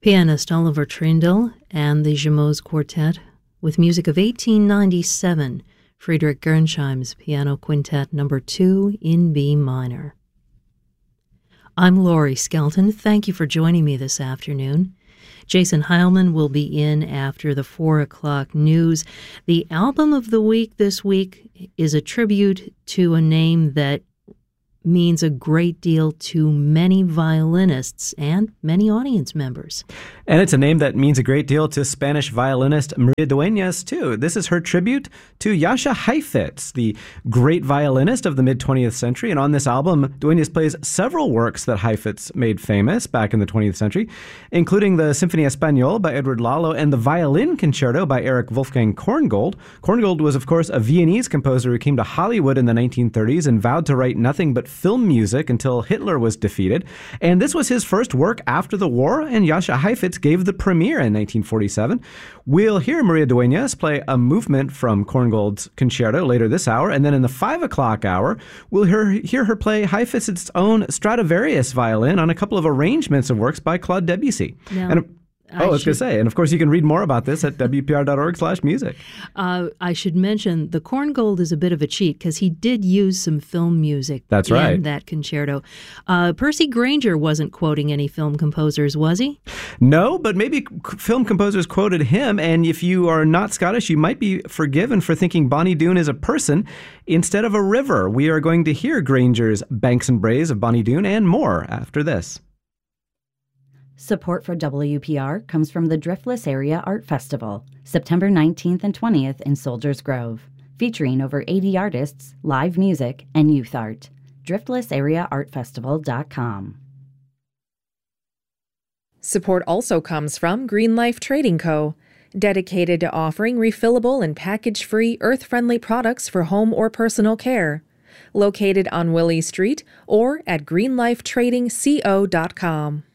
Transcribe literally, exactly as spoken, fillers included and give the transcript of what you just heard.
Pianist Oliver Trindle and the Jumeaux Quartet with music of eighteen ninety-seven, Friedrich Gernsheim's Piano Quintet number two in B minor. I'm Laurie Skelton. Thank you for joining me this afternoon. Jason Heilman will be in after the four o'clock news. The album of the week this week is a tribute to a name that means a great deal to many violinists and many audience members. And it's a name that means a great deal to Spanish violinist Maria Dueñas, too. This is her tribute to Jascha Heifetz, the great violinist of the mid-twentieth century. And on this album, Dueñas plays several works that Heifetz made famous back in the twentieth century, including the Symphonie Espagnole by Edward Lalo and the Violin Concerto by Erich Wolfgang Korngold. Korngold was, of course, a Viennese composer who came to Hollywood in the nineteen thirties and vowed to write nothing but film music until Hitler was defeated. And this was his first work after the war, and Jascha Heifetz gave the premiere in nineteen forty-seven. We'll hear Maria Dueñas play a movement from Korngold's concerto later this hour, and then in the five o'clock hour, we'll hear, hear her play Heifetz's own Stradivarius violin on a couple of arrangements of works by Claude Debussy. Now, and Oh, I, I was going to say, and of course you can read more about this at w p r dot org slash music. Uh, I should mention the Korngold is a bit of a cheat because he did use some film music That's in right. that concerto. Uh, Percy Grainger wasn't quoting any film composers, was he? No, but maybe film composers quoted him, and if you are not Scottish, you might be forgiven for thinking Bonnie Doon is a person instead of a river. We are going to hear Grainger's Banks and Braes of Bonnie Doon and more after this. Support for W P R comes from the Driftless Area Art Festival, September nineteenth and twentieth in Soldiers Grove, featuring over eighty artists, live music, and youth art. driftless area art festival dot com. Support also comes from Green Life Trading Co., dedicated to offering refillable and package-free, earth-friendly products for home or personal care. Located on Willie Street or at green life trading co dot com.